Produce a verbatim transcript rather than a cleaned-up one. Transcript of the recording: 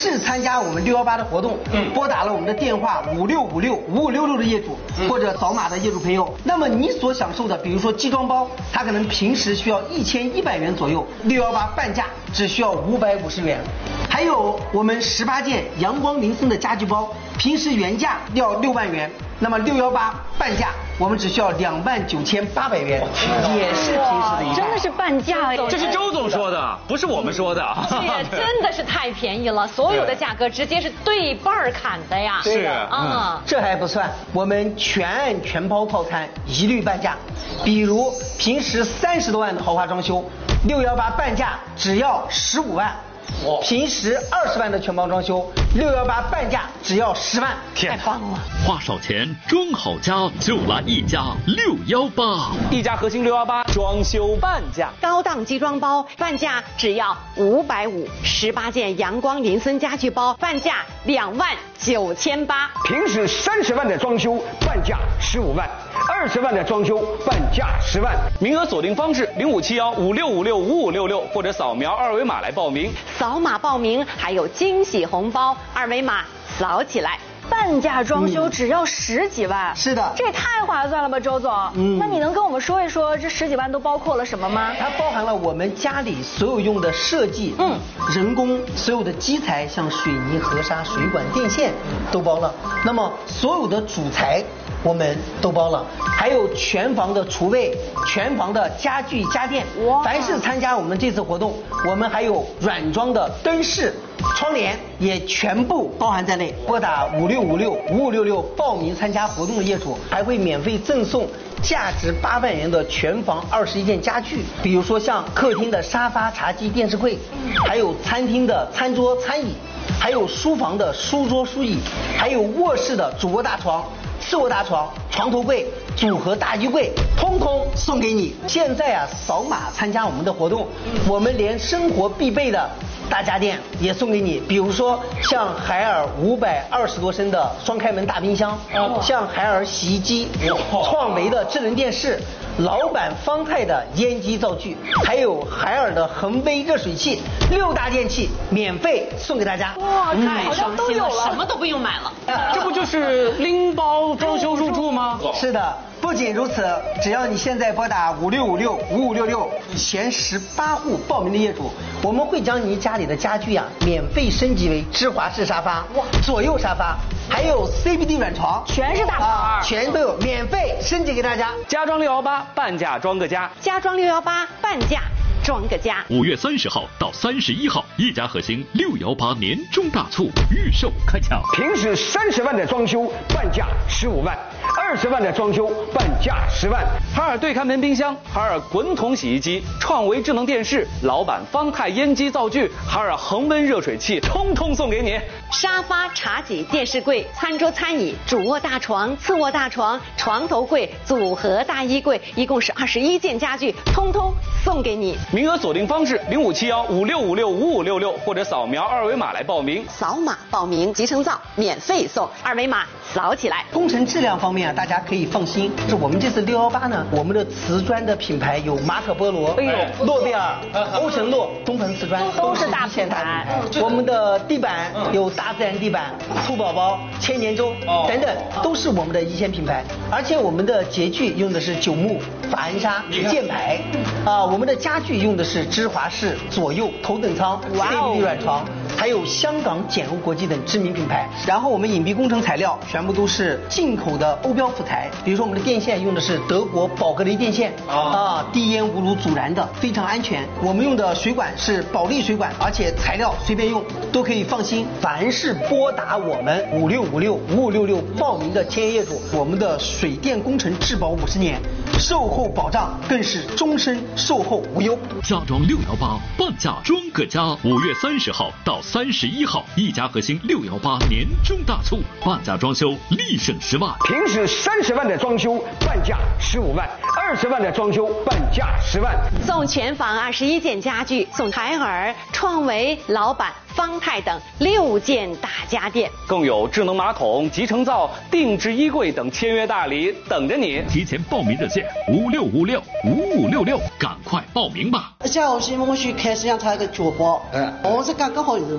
是参加我们六幺八的活动，嗯，拨打了我们的电话五六五六五五六六的业主，嗯、或者扫码的业主朋友，那么你所享受的，比如说集装包，它可能平时需要一千一百元左右，六幺八半价只需要五百五十元。还有我们十八件阳光林森的家具包，平时原价要六万元，那么六幺八半价我们只需要两万九千八百元，也是平时的一半。 真的是半价呀！ 这是周总说的，不是我们说的。 是呀，真的是太便宜了，所有的价格直接是对半砍的呀。 是啊， 这还不算，我们全案全包套餐一律半价。比如平时三十多万的豪华装修，六幺八半价只要十五万。平时二十万的全包装修，六幺八半价只要十万， 太棒了！ 花少钱装好家，就来一家六幺八， 一家核心六幺八装修半价， 高档集装包半价只要五百五，十八件阳光林森家具包半价两万九千八， 平时三十万的装修半价十五万，二十万的装修半价十万。 名额锁定方式零五七幺五六五六五五六六，或者扫描二维码来报名。 扫码报名还有惊喜红包，二维码扫起来。 半价装修只要十几万， 嗯、是的， 这也太划算了吧，周总。嗯，那你能跟我们说一说这十几万都包括了什么吗？ 它包含了我们家里所有用的设计，嗯，人工所有的基材，像水泥、河沙、水管、电线都包了。那么所有的主材我们都包了，还有全房的厨卫、全房的家具家电。哇！凡是参加我们这次活动，我们还有软装的灯饰、窗帘也全部包含在内。拨打五六五六五五六六报名参加活动的业主，还会免费赠送价值八万元的全房二十一件家具，比如说像客厅的沙发、茶几、电视柜，还有餐厅的餐桌、餐椅，还有书房的书桌、书椅，还有卧室的主卧大床、次卧大床、床头柜、组合大衣柜，通通送给你。现在啊，扫码参加我们的活动，我们连生活必备的大家电也送给你，比如说像海尔五百二十多升的双开门大冰箱，像海尔洗衣机，创维的智能电视，老板方太的烟机灶具，还有海尔的恒威热水器，六大电器免费送给大家。 哇，太省心了，什么都不用买了。 这不就是拎包装修入住吗？ 是的。不仅如此，只要你现在拨打五六五六五五六六前十八户报名的业主，我们会将你家里的家具呀、啊、免费升级为芝华士沙发、哇左右沙发，还有 C B D 软床， 全是大牌、 啊，全都有免费升级给大家。 家装六幺八半价装个家， 家装六幺八半价装个家。 五月三十号到三十一号，一家核心六幺八年中大促预售开抢， 平时三十万的装修半价十五万，二十万的装修半价十万。 海尔对开门冰箱、海尔滚筒洗衣机、创维智能电视、老板方太烟机灶具、海尔恒温热水器，通通送给你。 沙发、茶几、电视柜、餐桌、餐椅、主卧大床、次卧大床、床头柜、组合大衣柜，一共是二十一件家具，通通送给你。 名额锁定方式零五七幺五六五六五五六六，或者扫描二维码来报名。 扫码报名，集成灶免费送，二维码扫起来。 工程质量方面啊，大家可以放心，是我们这次六幺八呢，我们的瓷砖的品牌有马可波罗、哎呦、诺贝尔、欧辰洛、东鹏瓷砖， 都是大品牌。 我们的地板有大自然地板、兔宝宝、千年舟等等，都是我们的一线品牌。而且我们的洁具用的是九牧、法恩纱、箭牌，啊，我们的家具用的是芝华士、左右、头等舱、C B D 软床，还有香港简欧国际等知名品牌。然后我们隐蔽工程材料全部都是进口的欧标辅材，比如说我们的电线用的是德国宝格雷电线，啊，低烟无炉阻燃的，非常安全。我们用的水管是保利水管，而且材料随便用都可以放心。凡是拨打我们五六五六五五六六报名的签约业主，我们的水电工程质保五十年，售后保障更是终身售后无忧。 家装六幺八半价装个家，五月三十号到三十一号，一家核心六幺八年中大促，半价装修立省十万， 平时三十万的装修半价十五万，二十万的装修半价十万。 送全房二十一件家具，送海尔、创维、老板、方太等六件大家电， 更有智能马桶、集成灶、定制衣柜等签约大礼等着你。 提前报名热线五六五六五五六六，赶快报名吧！ 像我们我去开始让他一个脚包，嗯，我是刚刚好有人